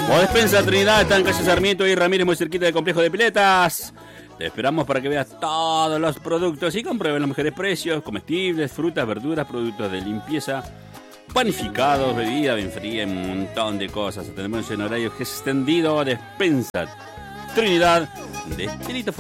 O Despensa Trinidad está en calle Sarmiento y Ramírez, muy cerquita del complejo de piletas. Te esperamos para que veas todos los productos y comprueben los mejores precios: comestibles, frutas, verduras, productos de limpieza, panificados, bebida bien fría, un montón de cosas. Tenemos en horario extendido. Despensa Trinidad de Estelito